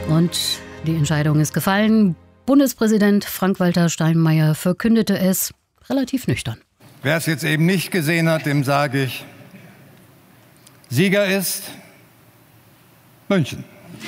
Und die Entscheidung ist gefallen. Bundespräsident Frank-Walter Steinmeier verkündete es relativ nüchtern. Wer es jetzt eben nicht gesehen hat, dem sage ich, Sieger ist München.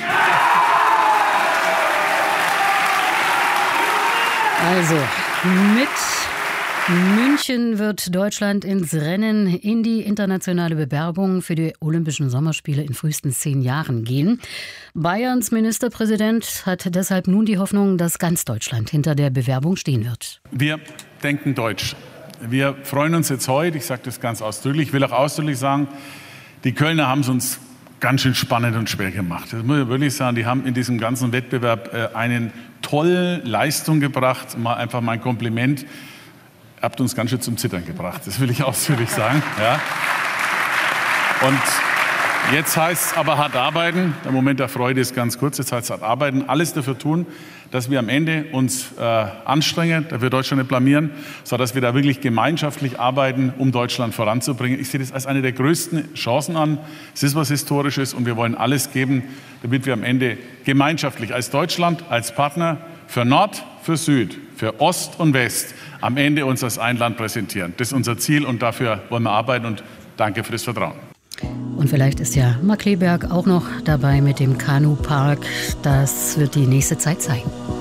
Also, mit München wird Deutschland ins Rennen in die internationale Bewerbung für die Olympischen Sommerspiele in frühestens 10 Jahren gehen. Bayerns Ministerpräsident hat deshalb nun die Hoffnung, dass ganz Deutschland hinter der Bewerbung stehen wird. Wir denken deutsch. Wir freuen uns jetzt heute, ich sage das ganz ausdrücklich, ich will auch ausdrücklich sagen, die Kölner haben es uns ganz schön spannend und schwer gemacht. Das muss ich wirklich sagen, die haben in diesem ganzen Wettbewerb eine tolle Leistung gebracht. Mal einfach mein Kompliment. Ihr habt uns ganz schön zum Zittern gebracht, das will ich ausführlich sagen. Ja. Und jetzt heißt es aber hart arbeiten. Der Moment der Freude ist ganz kurz. Jetzt heißt es hart arbeiten. Alles dafür tun, dass wir am Ende uns anstrengen, dass wir Deutschland nicht blamieren, sondern dass wir da wirklich gemeinschaftlich arbeiten, um Deutschland voranzubringen. Ich sehe das als eine der größten Chancen an. Es ist was Historisches und wir wollen alles geben, damit wir am Ende gemeinschaftlich als Deutschland, als Partner für Nord, für Süd, für Ost und West am Ende uns als ein Land präsentieren. Das ist unser Ziel und dafür wollen wir arbeiten und danke für das Vertrauen. Und vielleicht ist ja Markkleeberg auch noch dabei mit dem Kanupark. Das wird die nächste Zeit zeigen.